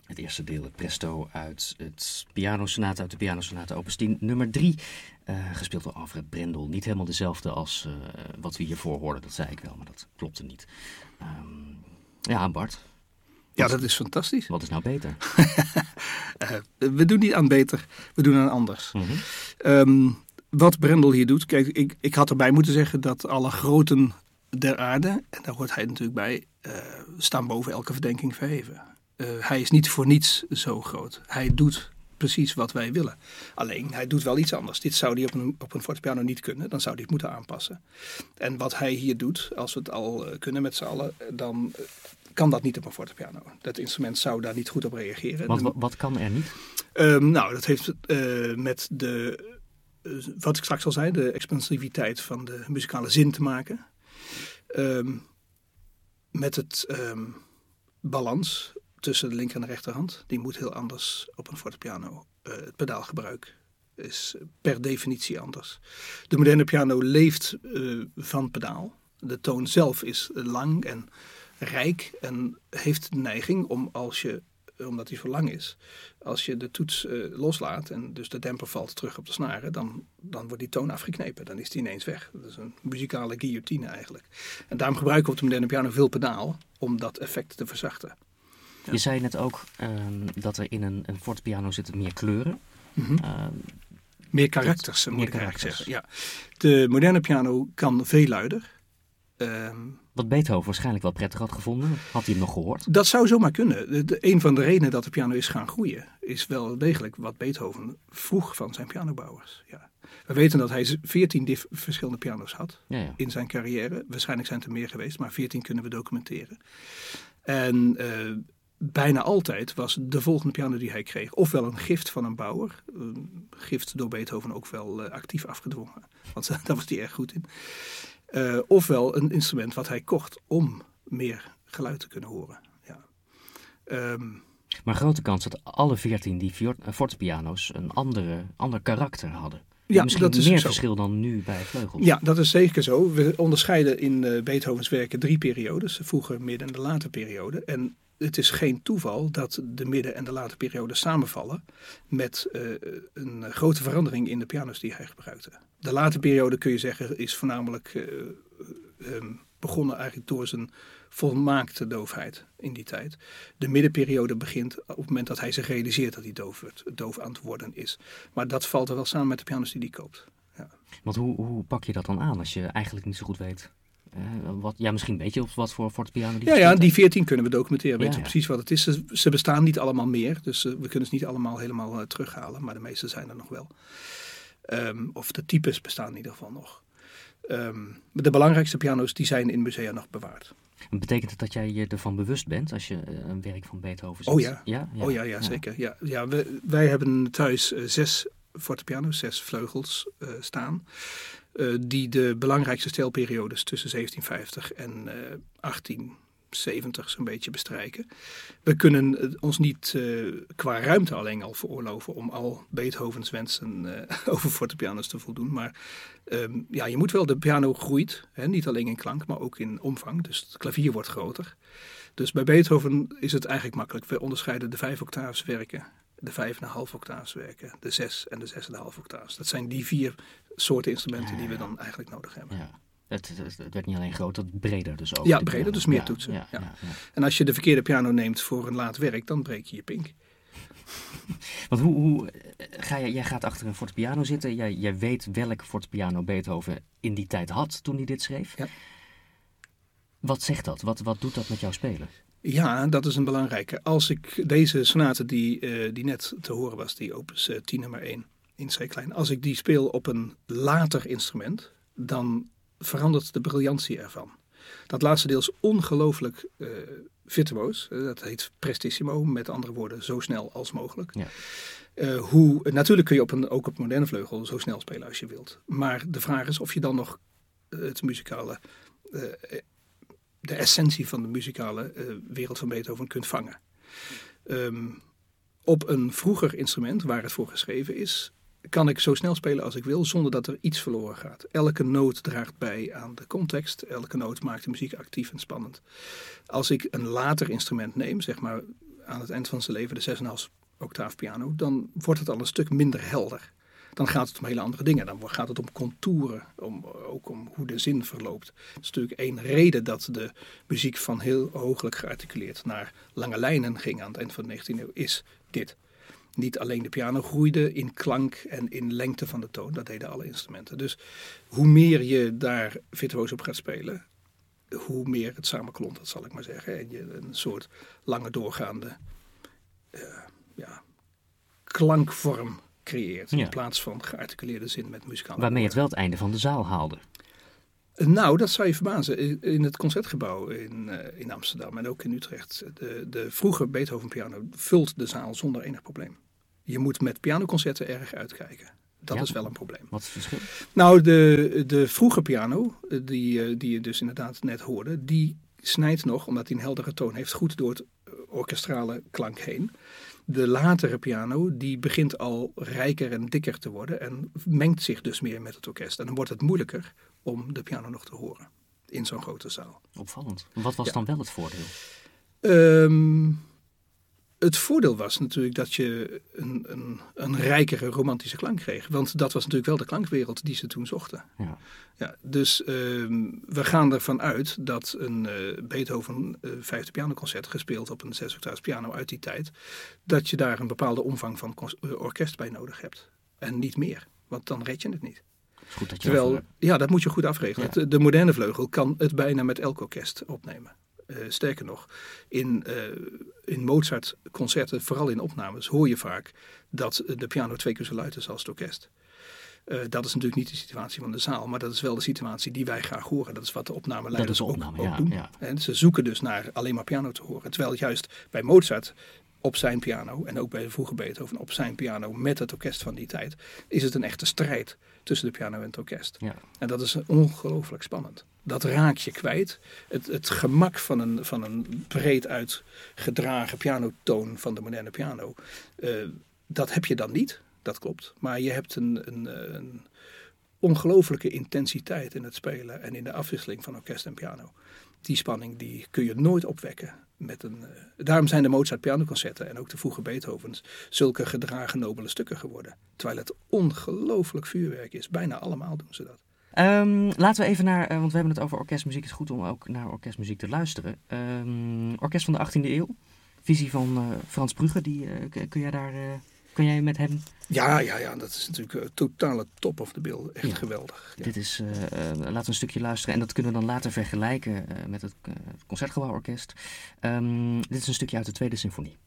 Het eerste deel, het Presto uit het pianosonate, uit de pianosonate opus 10, nummer 3. Gespeeld door Alfred Brendel. Niet helemaal dezelfde als wat we hiervoor hoorden, dat zei ik wel, maar dat klopte niet. Ja, Bart. Ja, dat is fantastisch. Wat is nou beter? We doen niet aan beter, we doen aan anders. Wat Brendel hier doet, kijk, ik had erbij moeten zeggen dat alle groten der aarde, en daar hoort hij natuurlijk bij, staan boven elke verdenking verheven. Hij is niet voor niets zo groot. Hij doet precies wat wij willen. Alleen, hij doet wel iets anders. Dit zou hij op een fortepiano niet kunnen. Dan zou hij het moeten aanpassen. En wat hij hier doet, als we het al kunnen met z'n allen, dan kan dat niet op een fortepiano. Dat instrument zou daar niet goed op reageren. Want wat kan er niet? Nou, dat heeft met wat ik straks al zei, de expansiviteit van de muzikale zin te maken. Met het balans tussen de linker en de rechterhand. Die moet heel anders op een fortepiano. Het pedaalgebruik is per definitie anders. De moderne piano leeft van pedaal. De toon zelf is lang en rijk en heeft de neiging om omdat hij zo lang is, als je de toets loslaat en dus de demper valt terug op de snaren, dan wordt die toon afgeknepen. Dan is die ineens weg. Dat is een muzikale guillotine eigenlijk. En daarom gebruiken we op de moderne piano veel pedaal om dat effect te verzachten. Ja. Je zei net ook dat er in een fortepiano zitten meer kleuren. Meer karakters, moet ik eigenlijk zeggen. Ja. De moderne piano kan veel luider. Wat Beethoven waarschijnlijk wel prettig had gevonden. Had hij hem nog gehoord? Dat zou zomaar kunnen. Een van de redenen dat de piano is gaan groeien is wel degelijk wat Beethoven vroeg van zijn pianobouwers. Ja. We weten dat hij 14 verschillende piano's had in zijn carrière. Waarschijnlijk zijn het er meer geweest, maar 14 kunnen we documenteren. En bijna altijd was de volgende piano die hij kreeg ofwel een gift van een bouwer. Een gift door Beethoven ook wel actief afgedwongen. Want daar was hij erg goed in. Ofwel een instrument wat hij kocht om meer geluid te kunnen horen. Ja. Maar grote kans dat alle 14 die fortepiano's een ander karakter hadden. Ja, misschien dat is meer zo. Verschil dan nu bij vleugels. Ja, dat is zeker zo. We onderscheiden in Beethovens werken 3 periodes. De vroege, midden en de late periode. En het is geen toeval dat de midden- en de late periode samenvallen met een grote verandering in de piano's die hij gebruikte. De late periode, kun je zeggen, is voornamelijk begonnen eigenlijk door zijn volmaakte doofheid in die tijd. De middenperiode begint op het moment dat hij zich realiseert dat hij doof aan het worden is. Maar dat valt er wel samen met de piano's die hij koopt. Ja. Want hoe pak je dat dan aan als je eigenlijk niet zo goed weet? Misschien weet je op wat voor fortepiano die Ja, die 14 kunnen we documenteren. Weten we Ja. precies wat het is. Ze bestaan niet allemaal meer. Dus we kunnen ze niet allemaal helemaal terughalen. Maar de meeste zijn er nog wel. Of de types bestaan in ieder geval nog. De belangrijkste piano's die zijn in musea nog bewaard. En betekent het dat jij je ervan bewust bent als je een werk van Beethoven ziet? Oh ja. Ja? Oh ja, zeker. Ja, wij hebben thuis 6 fortepiano's, 6 vleugels staan. Die de belangrijkste stijlperiodes tussen 1750 en 1870 zo'n beetje bestrijken. We kunnen ons niet qua ruimte alleen al veroorloven om al Beethovens wensen over fortepiano's te voldoen. Maar je moet wel, de piano groeit, niet alleen in klank, maar ook in omvang. Dus het klavier wordt groter. Dus bij Beethoven is het eigenlijk makkelijk. We onderscheiden de 5 octaafswerken, de 5,5 octaafswerken, de 6 en de 6,5 octaafs. Dat zijn die 4 soorten instrumenten die we dan eigenlijk nodig hebben. Ja. Het werd niet alleen groter, het breder dus ook. Ja, breder, dus meer toetsen. Ja. En als je de verkeerde piano neemt voor een laat werk, dan breek je je pink. Want hoe jij gaat achter een fortepiano zitten. Jij weet welk fortepiano Beethoven in die tijd had toen hij dit schreef. Ja. Wat zegt dat? Wat doet dat met jouw spelen? Ja, dat is een belangrijke. Als ik deze sonate die net te horen was, die opus 10 nummer 1 in C-klein. Als ik die speel op een later instrument, dan verandert de briljantie ervan. Dat laatste deel is ongelooflijk virtuoos. Dat heet prestissimo, met andere woorden zo snel als mogelijk. Ja. Natuurlijk kun je ook op moderne vleugel zo snel spelen als je wilt. Maar de vraag is of je dan nog het muzikale, de essentie van de muzikale wereld van Beethoven kunt vangen. Op een vroeger instrument waar het voor geschreven is, kan ik zo snel spelen als ik wil, zonder dat er iets verloren gaat. Elke noot draagt bij aan de context. Elke noot maakt de muziek actief en spannend. Als ik een later instrument neem, zeg maar aan het eind van zijn leven de 6,5 octaaf piano, dan wordt het al een stuk minder helder. Dan gaat het om hele andere dingen. Dan gaat het om contouren, ook om hoe de zin verloopt. Dat is natuurlijk één reden dat de muziek van heel hooglijk gearticuleerd naar lange lijnen ging aan het eind van de 19e eeuw, is dit. Niet alleen de piano groeide in klank en in lengte van de toon, dat deden alle instrumenten. Dus hoe meer je daar virtuoos op gaat spelen, hoe meer het samenklontert, zal ik maar zeggen. En je een soort lange doorgaande klankvorm creëert. In plaats van gearticuleerde zin met muzikale Waarmee je woorden. het wel het einde van de zaal haalde. Nou, dat zou je verbazen. In het Concertgebouw in Amsterdam en ook in Utrecht. De vroege Beethoven piano vult de zaal zonder enig probleem. Je moet met pianoconcerten erg uitkijken. Dat is wel een probleem. Wat is het verschil? Nou, de vroege piano, die je dus inderdaad net hoorde, die snijdt nog, omdat hij een heldere toon heeft, goed door het orkestrale klank heen. De latere piano, die begint al rijker en dikker te worden en mengt zich dus meer met het orkest. En dan wordt het moeilijker om de piano nog te horen in zo'n grote zaal. Opvallend. Wat was dan wel het voordeel? Het voordeel was natuurlijk dat je een rijkere romantische klank kreeg. Want dat was natuurlijk wel de klankwereld die ze toen zochten. Ja, dus we gaan ervan uit dat een Beethoven vijfde pianoconcert gespeeld op een 6-octaafs piano uit die tijd, dat je daar een bepaalde omvang van orkest bij nodig hebt. En niet meer, want dan red je het niet. Goed dat je Terwijl, ja, dat moet je goed afregelen. Ja. De moderne vleugel kan het bijna met elk orkest opnemen. Sterker nog, in Mozart-concerten, vooral in opnames, hoor je vaak dat de piano 2 keer zo luid is als het orkest. Dat is natuurlijk niet de situatie van de zaal, maar dat is wel de situatie die wij graag horen. Dat is wat de opnameleiders ook doen. Ja. En ze zoeken dus naar alleen maar piano te horen. Terwijl juist bij Mozart op zijn piano en ook bij de vroege Beethoven op zijn piano met het orkest van die tijd, is het een echte strijd tussen de piano en het orkest. Ja. En dat is ongelooflijk spannend. Dat raak je kwijt. Het gemak van een breed uitgedragen pianotoon van de moderne piano, dat heb je dan niet. Dat klopt. Maar je hebt een ongelooflijke intensiteit in het spelen en in de afwisseling van orkest en piano. Die spanning die kun je nooit opwekken. Daarom zijn de Mozart pianoconcerten en ook de vroege Beethovens zulke gedragen nobele stukken geworden. Terwijl het ongelooflijk vuurwerk is. Bijna allemaal doen ze dat. Laten we even naar, want we hebben het over orkestmuziek. Het is goed om ook naar orkestmuziek te luisteren. Orkest van de 18e eeuw. Visie van Frans Brugge. Kun jij met hem? Ja, dat is natuurlijk een totale top of the bill. Echt geweldig. Ja. Dit is, laten we een stukje luisteren en dat kunnen we dan later vergelijken met het Concertgebouworkest. Dit is een stukje uit de Tweede Symfonie.